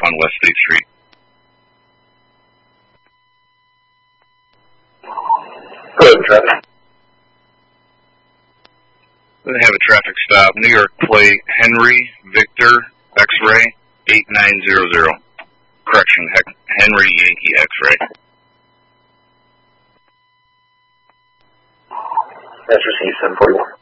on West State Street. Good, traffic. They have a traffic stop. New York plate Henry Victor X-ray 8900. Correction, Henry Yankee X-ray. That's received 741.